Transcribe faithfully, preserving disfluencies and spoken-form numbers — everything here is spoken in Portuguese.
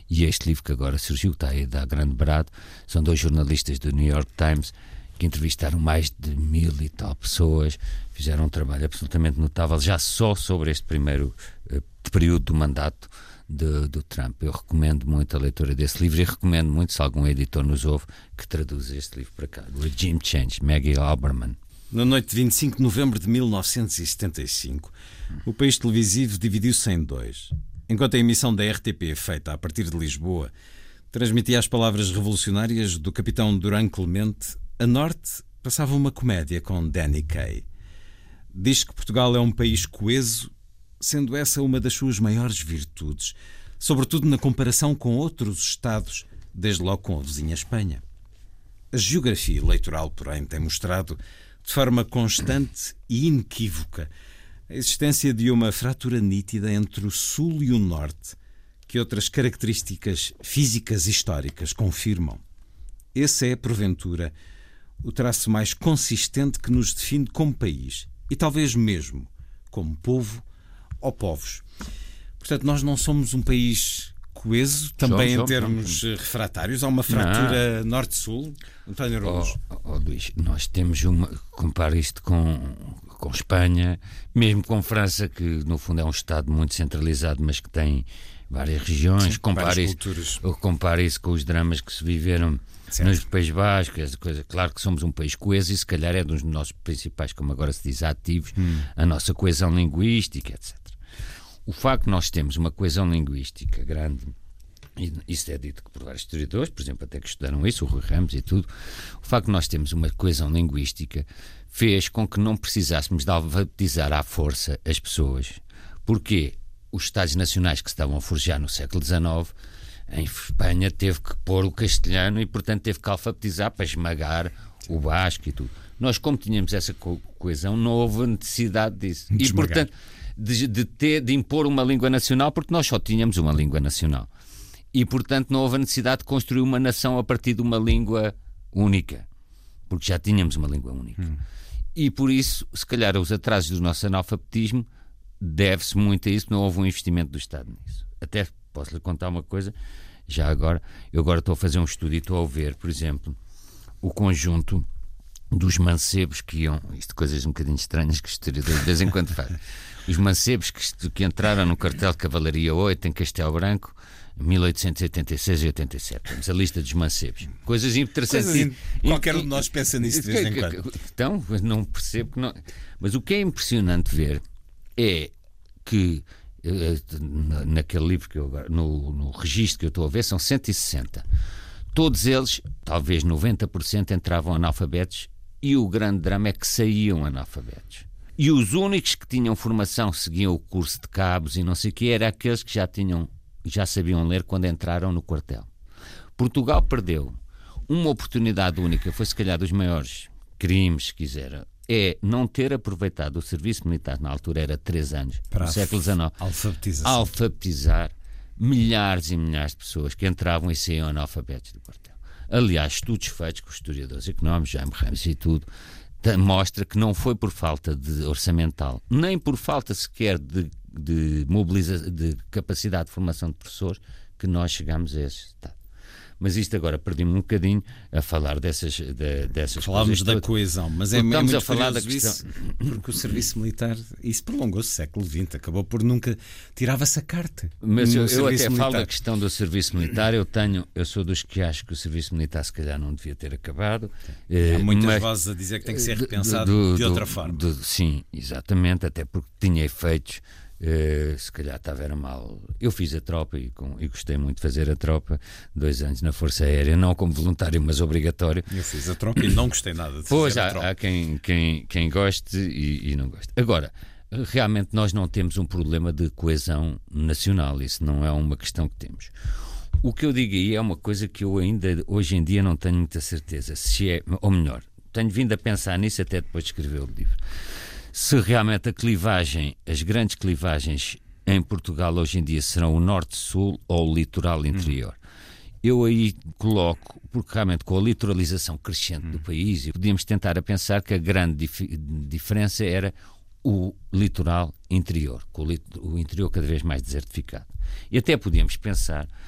E este livro que agora surgiu, está aí, dá grande barato, são dois jornalistas do New York Times que entrevistaram mais de mil e tal pessoas, fizeram um trabalho absolutamente notável já só sobre este primeiro uh, período do mandato de, do Trump. Eu recomendo muito a leitura desse livro e recomendo muito, se algum editor nos ouve, que traduza este livro para cá. Regime Change, Maggie Haberman. Na noite de vinte e cinco de novembro de mil novecentos e setenta e cinco, o país televisivo dividiu-se em dois. Enquanto a emissão da R T P, feita a partir de Lisboa, transmitia as palavras revolucionárias do capitão Durão Clemente, a norte passava uma comédia com Danny Kaye. Diz que Portugal é um país coeso, sendo essa uma das suas maiores virtudes, sobretudo na comparação com outros Estados, desde logo com a vizinha Espanha. A geografia eleitoral, porém, tem mostrado de forma constante e inequívoca a existência de uma fratura nítida entre o Sul e o Norte, que outras características físicas e históricas confirmam. Esse é, porventura, o traço mais consistente que nos define como país e talvez mesmo como povo ou povos. Portanto, nós não somos um país coeso, também Somos, em termos somos. refratários. Há uma fratura norte-sul. António Araújo. Oh, oh, Luís, nós temos uma... Compara isto com, com Espanha, mesmo com França, que no fundo é um Estado muito centralizado, mas que tem várias regiões. Sim, compara, várias isso, culturas. compara isso com os dramas que se viveram Certo. nos Países Baixos. Essa coisa. Claro que somos um país coeso e se calhar é dos nossos principais, como agora se diz, ativos, hum. a nossa coesão linguística, etcétera. O facto de nós termos uma coesão linguística grande, e isso é dito por vários historiadores, por exemplo, até que estudaram isso, o Rui Ramos e tudo, o facto de nós termos uma coesão linguística fez com que não precisássemos de alfabetizar à força as pessoas. Porquê? Os Estados Nacionais que se estavam a forjar no século dezenove, em Espanha teve que pôr o castelhano e, portanto, teve que alfabetizar para esmagar o basco e tudo. Nós, como tínhamos essa co- coesão, não houve necessidade disso. De e, esmagar. portanto, de, de, ter, de impor uma língua nacional, porque nós só tínhamos uma língua nacional. E, portanto, não houve a necessidade de construir uma nação a partir de uma língua única, porque já tínhamos uma língua única. Hum. E, por isso, se calhar, os atrasos do nosso analfabetismo deve-se muito a isso, não houve um investimento do Estado nisso. Até posso-lhe contar uma coisa, já agora, eu agora estou a fazer um estudo e estou a ver, por exemplo, o conjunto dos mancebos que iam, isto coisas um bocadinho estranhas que os historiadores de vez em quando fazem, os mancebos que, que entraram no quartel de Cavalaria oito em Castelo Branco, mil oitocentos e oitenta e seis e oitenta e sete. Temos a lista dos mancebos. Coisas interessantes. Coisas in... Qualquer um de nós pensa nisso de vez em quando. Então, não percebo que não... Mas o que é impressionante ver é que naquele livro que eu agora, no, no registro que eu estou a ver, são cento e sessenta. Todos eles, talvez noventa por cento, entravam analfabetos e o grande drama é que saíam analfabetos. E os únicos que tinham formação, seguiam o curso de cabos e não sei o que, eram aqueles que já tinham já sabiam ler quando entraram no quartel. Portugal perdeu uma oportunidade única, foi se calhar dos maiores crimes, se quiser, é não ter aproveitado o serviço militar, na altura era três anos, para no século dezenove, alfabetização. alfabetizar milhares e milhares de pessoas que entravam e saíam analfabetos do quartel. Aliás, estudos feitos com historiadores económicos, Jaime Ramos e tudo, mostra que não foi por falta de orçamental, nem por falta sequer de De, mobiliza- de capacidade de formação de professores que nós chegamos a esse estado. Mas isto agora perdi-me um bocadinho a falar dessas, de, dessas Falámos coisas. da todas. coesão, mas é, é Estamos muito a falar da curioso questão. isso, porque o serviço militar, isso prolongou-se século vinte, acabou por nunca, tirava-se a carta. Mas eu, no eu até serviço falo militar. da questão do serviço militar. Eu tenho, eu sou dos que acho que o serviço militar se calhar não devia ter acabado. E há muitas mas, vozes a dizer que tem que ser repensado do, do, de outra do, forma. Do, sim, exatamente, até porque tinha efeitos. Uh, se calhar estava era mal. Eu fiz a tropa e, com, e gostei muito de fazer a tropa, dois anos na Força Aérea, não como voluntário, mas obrigatório. Eu fiz a tropa e não gostei nada de pois fazer há, a tropa. Há quem, quem, quem goste e, e não goste. Agora, realmente nós não temos um problema de coesão nacional, isso não é uma questão que temos. O que eu digo aí é uma coisa que eu ainda hoje em dia não tenho muita certeza, se é, ou melhor, tenho vindo a pensar nisso até depois de escrever o livro. Se realmente a clivagem, as grandes clivagens em Portugal hoje em dia serão o norte-sul ou o litoral interior. Hum. Eu aí coloco, porque realmente com a litoralização crescente hum. do país, podíamos tentar a pensar que a grande dif- diferença era o litoral interior, com o, lit- o interior cada vez mais desertificado. E até podíamos pensar